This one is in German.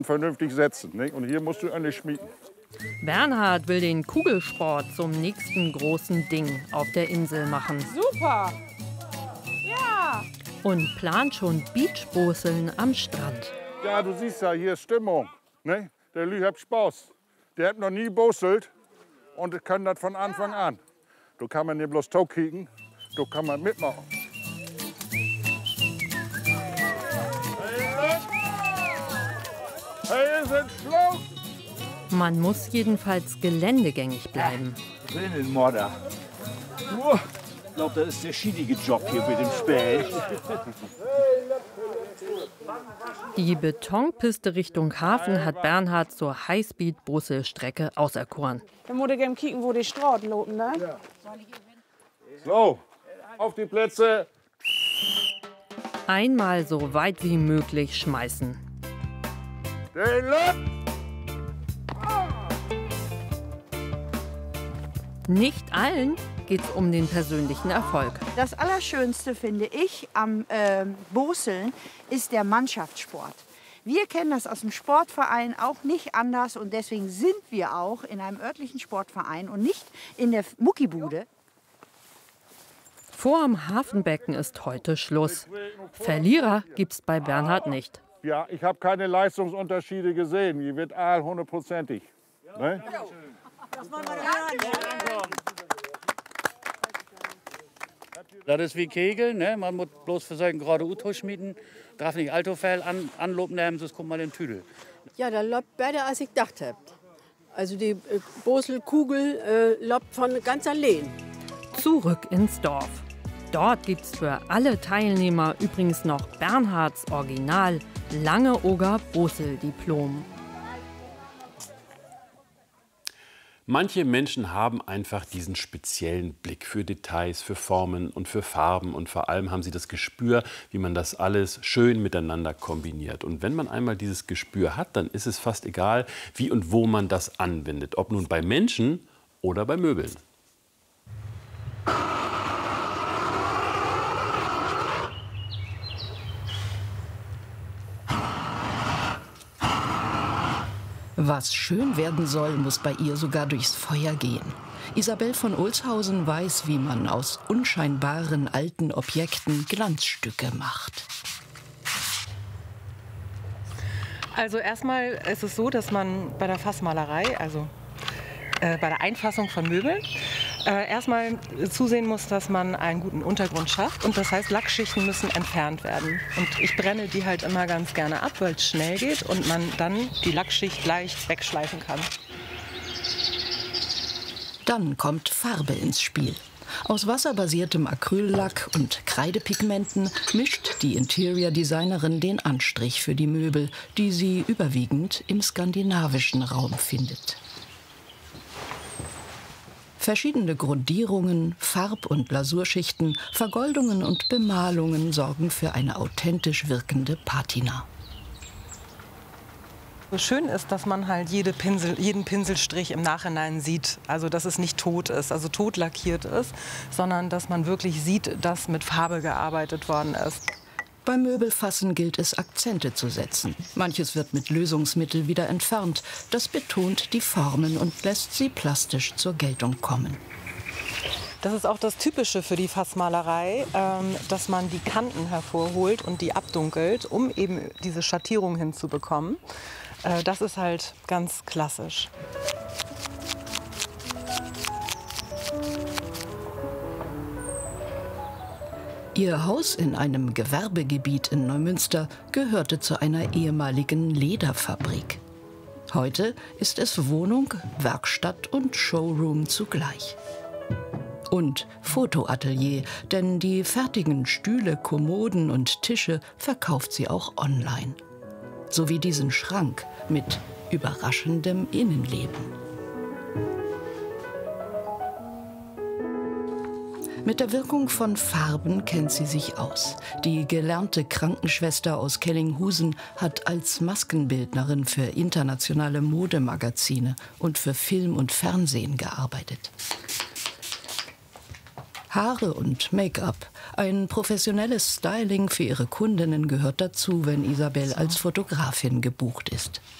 vernünftig setzen. Ne? Und hier musst du eine schmieden. Bernhard will den Kugelsport zum nächsten großen Ding auf der Insel machen. Super! Ja! Und plant schon Beachboseln am Strand. Ja, du siehst ja, hier ist Stimmung. Ne? Der Lü hat Spaß. Der hat noch nie boselt und kann das von Anfang an. Du kann man nicht bloß Tau kriegen, du kann man mitmachen. Hey, sind Schluss! Man muss jedenfalls geländegängig bleiben. Morder. Ich glaube, das ist der schwierige Job hier mit dem Specht. Die Betonpiste Richtung Hafen hat Bernhard zur Highspeed-Busse-Strecke auserkoren. Dann muss ich gerne kicken, wo die Straße laufen, ne? Ja. So, auf die Plätze. Einmal so weit wie möglich schmeißen. Den Löp! Nicht allen geht es um den persönlichen Erfolg. Das Allerschönste, finde ich, am Boseln ist der Mannschaftssport. Wir kennen das aus dem Sportverein auch nicht anders und deswegen sind wir auch in einem örtlichen Sportverein und nicht in der Muckibude. Vor dem Hafenbecken ist heute Schluss. Verlierer gibt's bei Bernhard nicht. Ja, ich habe keine Leistungsunterschiede gesehen. Die wird all 100%ig. Ne? Das ist wie Kegeln, ne? Man muss bloß für solchen gerade U-Tusch schmieden, darf nicht Altofell anloben nehmen, sonst kommt man in den Tüdel. Ja, das läuft besser, als ich gedacht habe. Also die Boselkugel läuft von ganz allein. Zurück ins Dorf. Dort gibt's für alle Teilnehmer übrigens noch Bernhards Original Langeoger Bosel-Diplom. Manche Menschen haben einfach diesen speziellen Blick für Details, für Formen und für Farben. Und vor allem haben sie das Gespür, wie man das alles schön miteinander kombiniert. Und wenn man einmal dieses Gespür hat, dann ist es fast egal, wie und wo man das anwendet. Ob nun bei Menschen oder bei Möbeln. Was schön werden soll, muss bei ihr sogar durchs Feuer gehen. Isabel von Olshausen weiß, wie man aus unscheinbaren alten Objekten Glanzstücke macht. Also erstmal ist es so, dass man bei der Fassmalerei, also bei der Einfassung von Möbeln, erstmal zusehen muss, dass man einen guten Untergrund schafft. Und das heißt, Lackschichten müssen entfernt werden. Und ich brenne die halt immer ganz gerne ab, weil es schnell geht und man dann die Lackschicht leicht wegschleifen kann. Dann kommt Farbe ins Spiel. Aus wasserbasiertem Acryllack und Kreidepigmenten mischt die Interior-Designerin den Anstrich für die Möbel, die sie überwiegend im skandinavischen Raum findet. Verschiedene Grundierungen, Farb- und Lasurschichten, Vergoldungen und Bemalungen sorgen für eine authentisch wirkende Patina. Schön ist, dass man halt jeden Pinselstrich im Nachhinein sieht. Also dass es nicht tot ist, also tot lackiert ist, sondern dass man wirklich sieht, dass mit Farbe gearbeitet worden ist. Beim Möbelfassen gilt es, Akzente zu setzen. Manches wird mit Lösungsmittel wieder entfernt. Das betont die Formen und lässt sie plastisch zur Geltung kommen. Das ist auch das Typische für die Fassmalerei, dass man die Kanten hervorholt und die abdunkelt, um eben diese Schattierung hinzubekommen. Das ist halt ganz klassisch. Ihr Haus in einem Gewerbegebiet in Neumünster gehörte zu einer ehemaligen Lederfabrik. Heute ist es Wohnung, Werkstatt und Showroom zugleich. Und Fotoatelier, denn die fertigen Stühle, Kommoden und Tische verkauft sie auch online. Sowie diesen Schrank mit überraschendem Innenleben. Mit der Wirkung von Farben kennt sie sich aus. Die gelernte Krankenschwester aus Kellinghusen hat als Maskenbildnerin für internationale Modemagazine und für Film und Fernsehen gearbeitet. Haare und Make-up. Ein professionelles Styling für ihre Kundinnen gehört dazu, wenn Isabel als Fotografin gebucht ist.